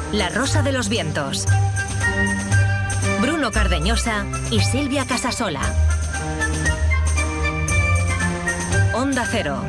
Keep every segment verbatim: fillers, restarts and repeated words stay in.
La Rosa de los Vientos. Bruno Cardeñosa y Silvia Casasola. Onda Cero.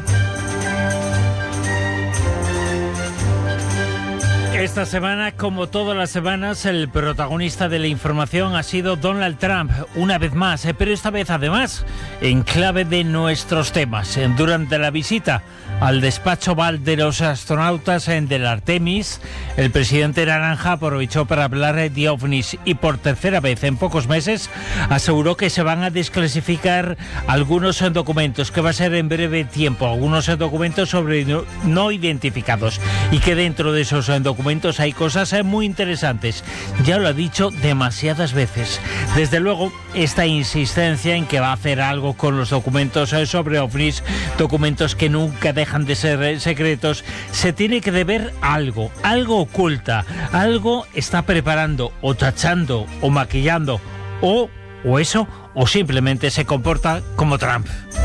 Esta semana, como todas las semanas, el protagonista de la información ha sido Donald Trump, una vez más, pero esta vez además en clave de nuestros temas. Durante la visita al despacho oval de los astronautas del Artemis, el presidente naranja aprovechó para hablar de ovnis y por tercera vez en pocos meses aseguró que se van a desclasificar algunos documentos, que va a ser en breve tiempo, algunos documentos sobre no, no identificados, y que dentro de esos documentos hay cosas muy interesantes. Ya lo ha dicho demasiadas veces. Desde luego, esta insistencia en que va a hacer algo con los documentos sobre ovnis, documentos que nunca dejan de ser secretos, se tiene que deber a algo, algo oculta, algo está preparando o tachando o maquillando, o, o eso, o simplemente se comporta como Trump.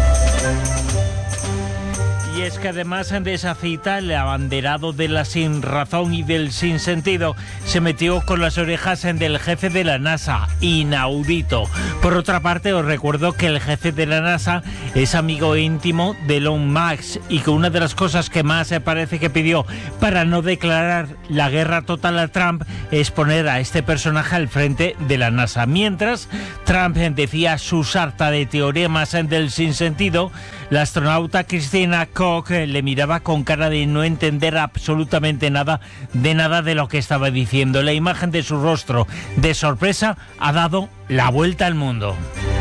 Y es que además de esa cita, el abanderado de la sinrazón y del sinsentido se metió con las orejas del jefe de la NASA, inaudito. Por otra parte, os recuerdo que el jefe de la NASA es amigo íntimo de Elon Musk y que una de las cosas que más se parece que pidió para no declarar la guerra total a Trump es poner a este personaje al frente de la NASA. Mientras Trump decía su sarta de teoremas del sinsentido, la astronauta Christina Koch le miraba con cara de no entender absolutamente nada de nada de lo que estaba diciendo. La imagen de su rostro de sorpresa ha dado la vuelta al mundo.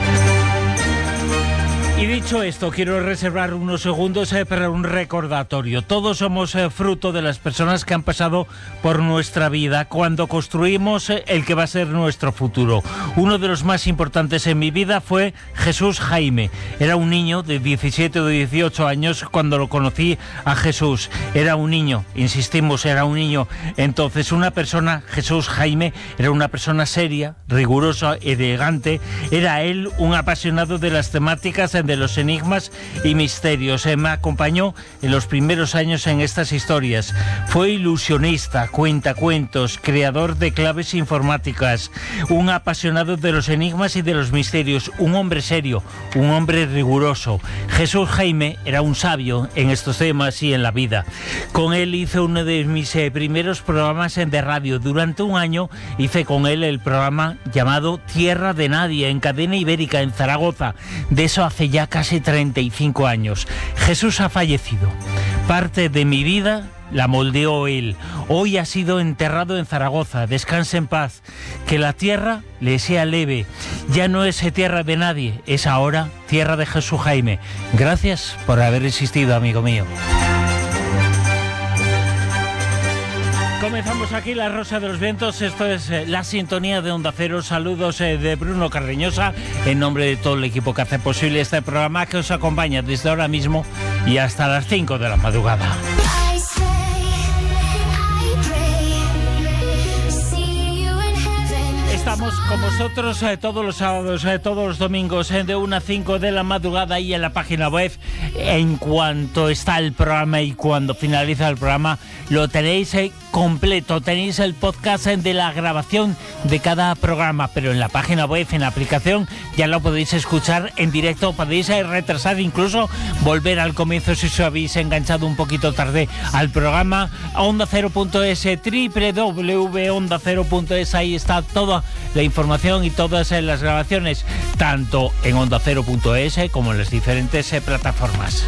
Y dicho esto, quiero reservar unos segundos eh, para un recordatorio. Todos somos eh, fruto de las personas que han pasado por nuestra vida cuando construimos eh, el que va a ser nuestro futuro. Uno de los más importantes en mi vida fue Jesús Jaime. Era un niño de diecisiete o dieciocho años cuando lo conocí a Jesús. Era un niño, insistimos, era un niño. Entonces, una persona, Jesús Jaime, era una persona seria, rigurosa, elegante. Era él un apasionado de las temáticas de los enigmas y misterios. Me acompañó en los primeros años en estas historias. Fue ilusionista, cuentacuentos, creador de claves informáticas, un apasionado de los enigmas y de los misterios, un hombre serio, un hombre riguroso. Jesús Jaime era un sabio en estos temas y en la vida. Con él hice uno de mis eh, primeros programas de radio. Durante un año hice con él el programa llamado Tierra de Nadie en Cadena Ibérica en Zaragoza. De eso hace ya casi treinta y cinco años. Jesús ha fallecido. Parte de mi vida la moldeó él. Hoy ha sido enterrado en Zaragoza. Descanse en paz. Que la tierra le sea leve. Ya no es tierra de nadie, es ahora tierra de Jesús Jaime. Gracias por haber existido, amigo mío. Comenzamos aquí La Rosa de los Vientos. Esto es eh, la sintonía de Onda Cero. Saludos eh, de Bruno Cardeñosa en nombre de todo el equipo que hace posible este programa, que os acompaña desde ahora mismo y hasta las cinco de la madrugada. Estamos con vosotros eh, todos los sábados, eh, todos los domingos, eh, de una a cinco de la madrugada, y en la página web. En cuanto está el programa y cuando finaliza el programa, lo tenéis eh, completo. Tenéis el podcast eh, de la grabación de cada programa, pero en la página web, en la aplicación, ya lo podéis escuchar en directo. Podéis eh, retrasar, incluso volver al comienzo si os habéis enganchado un poquito tarde al programa. onda cero punto es, doble u doble u doble u punto onda cero punto es, ahí está toda la información y todas eh, las grabaciones, tanto en onda cero punto es como en las diferentes eh, plataformas.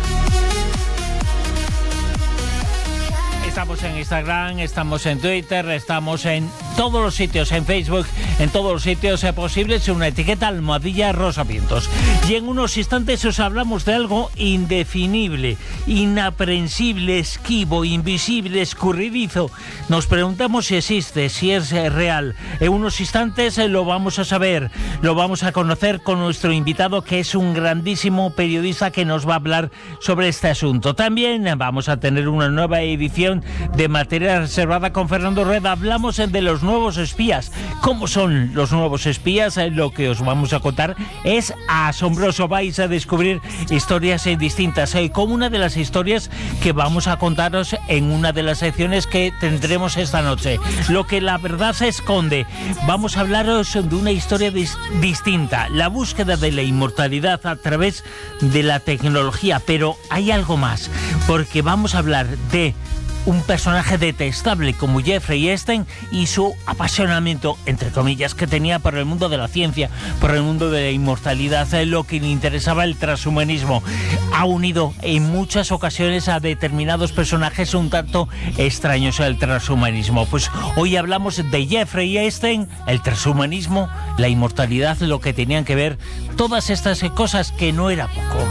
Estamos en Instagram, estamos en Twitter, estamos en todos los sitios, en Facebook, en todos los sitios eh, posibles, una etiqueta almohadilla Rosa Vientos. Y en unos instantes os hablamos de algo indefinible, inaprehensible, esquivo, invisible, escurridizo. Nos preguntamos si existe, si es eh, real. En unos instantes eh, lo vamos a saber, lo vamos a conocer con nuestro invitado, que es un grandísimo periodista que nos va a hablar sobre este asunto. También vamos a tener una nueva edición de Materia Reservada con Fernando Rueda. Hablamos de los nuevos espías. ¿Cómo son los nuevos espías? Lo que os vamos a contar es asombroso. Vais a descubrir historias distintas, como una de las historias que vamos a contaros en una de las secciones que tendremos esta noche. Lo que la verdad se esconde. Vamos a hablaros de una historia dis- distinta, la búsqueda de la inmortalidad a través de la tecnología, pero hay algo más, porque vamos a hablar de un personaje detestable como Jeffrey Epstein y su apasionamiento, entre comillas, que tenía por el mundo de la ciencia, por el mundo de la inmortalidad, lo que le interesaba el transhumanismo. Ha unido en muchas ocasiones a determinados personajes un tanto extraños al transhumanismo. Pues hoy hablamos de Jeffrey Epstein, el transhumanismo, la inmortalidad, lo que tenían que ver todas estas cosas, que no era poco.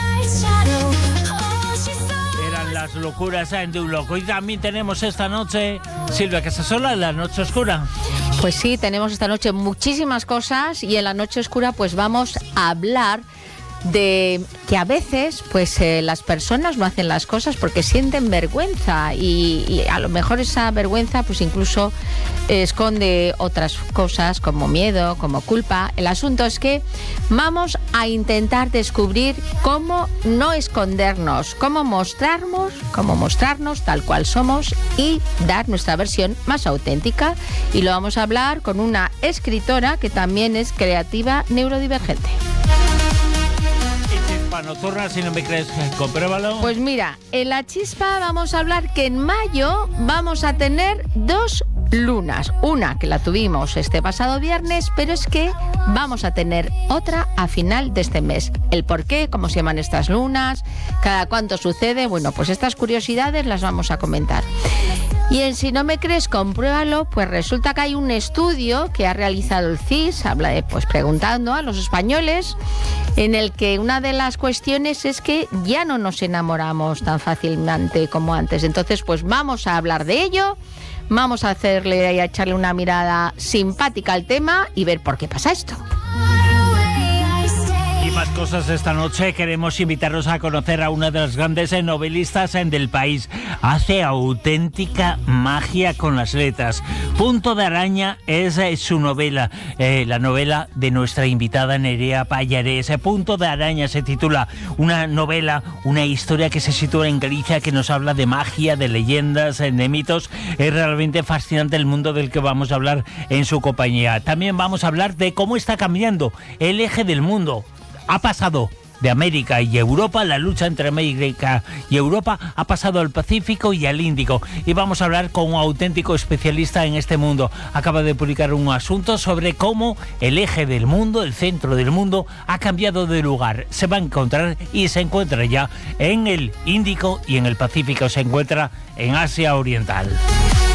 Las locuras de un loco. Y también tenemos esta noche Silvia Casasola, La Noche Oscura. Pues sí, tenemos esta noche muchísimas cosas, y en La Noche Oscura pues vamos a hablar de que a veces pues eh, las personas no hacen las cosas porque sienten vergüenza, y, y a lo mejor esa vergüenza pues incluso eh, esconde otras cosas como miedo, como culpa. El asunto es que vamos a intentar descubrir cómo no escondernos, cómo mostrarnos, cómo mostrarnos tal cual somos y dar nuestra versión más auténtica, y lo vamos a hablar con una escritora que también es creativa neurodivergente. Nocturna, si no me crees, compruébalo. Pues mira, en La Chispa vamos a hablar que en mayo vamos a tener dos lunas. Una que la tuvimos este pasado viernes, pero es que vamos a tener otra a final de este mes. El por qué, cómo se llaman estas lunas, cada cuánto sucede, bueno, pues estas curiosidades las vamos a comentar. Y en Si no me crees, compruébalo, pues resulta que hay un estudio que ha realizado el C I S, habla de, pues preguntando a los españoles, en el que una de las cuestiones es que ya no nos enamoramos tan fácilmente como antes. Entonces, pues vamos a hablar de ello, vamos a hacerle y a echarle una mirada simpática al tema y ver por qué pasa esto. Y más cosas esta noche. Queremos invitaros a conocer a una de las grandes novelistas del país. Hace auténtica magia con las letras. Punto de Araña es su novela, eh, la novela de nuestra invitada Nerea Pallarés. Punto de Araña se titula, una novela, una historia que se sitúa en Galicia, que nos habla de magia, de leyendas, de mitos. Es realmente fascinante el mundo del que vamos a hablar en su compañía. También vamos a hablar de cómo está cambiando el eje del mundo. Ha pasado de América y Europa, la lucha entre América y Europa ha pasado al Pacífico y al Índico, y vamos a hablar con un auténtico especialista en este mundo. Acaba de publicar un asunto sobre cómo el eje del mundo, el centro del mundo, ha cambiado de lugar. Se va a encontrar y se encuentra ya en el Índico y en el Pacífico, se encuentra en Asia Oriental.